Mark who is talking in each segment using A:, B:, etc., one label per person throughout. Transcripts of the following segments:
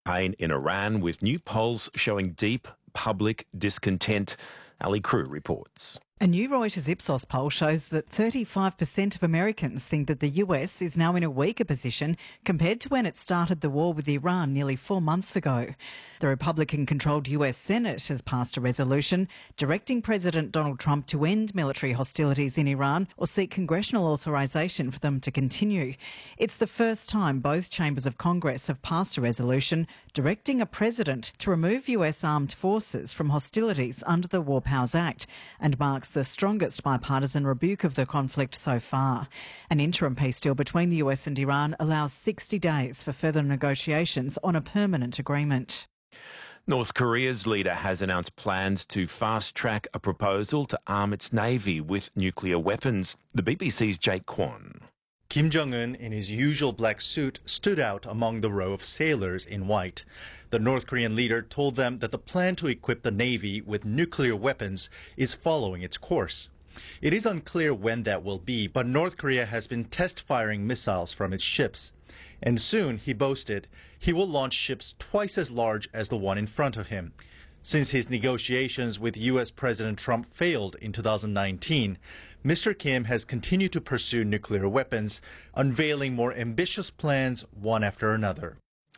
A: Pain in Iran, with new polls showing deep public discontent. Ali Crew reports.
B: A new Reuters Ipsos poll shows that 35% of Americans think that the US is now in a weaker position compared to when it started the war with Iran nearly 4 months ago. The Republican-controlled US Senate has passed a resolution directing President Donald Trump to end military hostilities in Iran or seek congressional authorization for them to continue. It's the first time both chambers of Congress have passed a resolution directing a president to remove US armed forces from hostilities under the War Powers Act, and marks the strongest bipartisan rebuke of the conflict so far. An interim peace deal between the US and Iran allows 60 days for further negotiations on a permanent agreement.
A: North Korea's leader has announced plans to fast-track a proposal to arm its navy with nuclear weapons. The BBC's Jake Kwon.
C: Kim Jong-un, in his usual black suit, stood out among the row of sailors in white. The North Korean leader told them that the plan to equip the Navy with nuclear weapons is following its course. It is unclear when that will be, but North Korea has been test-firing missiles from its ships. And soon, he boasted, he will launch ships twice as large as the one in front of him. Since his negotiations with U.S. President Trump failed in 2019, Mr. Kim has continued to pursue nuclear weapons, unveiling more ambitious plans one after another.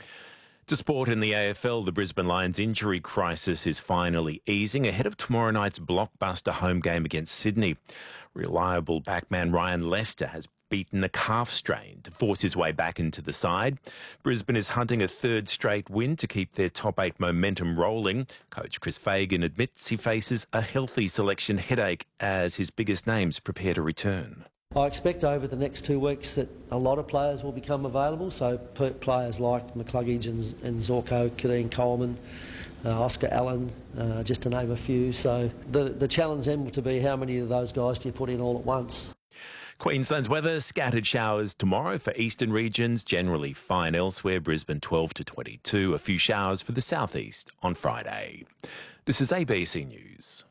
A: To sport in the AFL, the Brisbane Lions injury crisis is finally easing ahead of tomorrow night's blockbuster home game against Sydney. Reliable backman Ryan Lester has beaten a calf strain to force his way back into the side. Brisbane is hunting a third straight win to keep their top 8 momentum rolling. Coach Chris Fagan admits he faces a healthy selection headache as his biggest names prepare to return.
D: I expect over the next 2 weeks that a lot of players will become available, so players like McCluggage and Zorko, Kadeem Coleman, Oscar Allen, just to name a few. So the challenge then will be how many of those guys do you put in all at once?
A: Queensland's weather, scattered showers tomorrow for eastern regions, generally fine elsewhere, Brisbane 12 to 22, a few showers for the southeast on Friday. This is ABC News.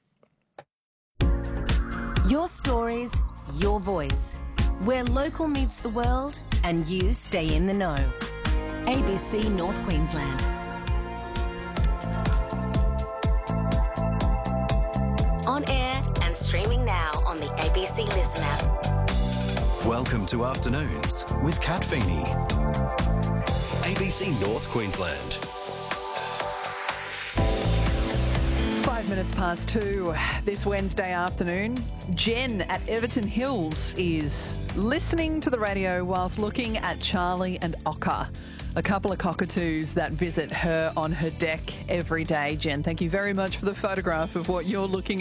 E: Your stories, your voice. Where local meets the world and you stay in the know. ABC North Queensland. On air and streaming now on the ABC Listen app.
F: Welcome to Afternoons with Kat Feeney. ABC North Queensland.
G: 5 minutes past 2 this Wednesday afternoon. Jen at Everton Hills is listening to the radio whilst looking at Charlie and Ocker, a couple of cockatoos that visit her on her deck every day. Jen, thank you very much for the photograph of what you're looking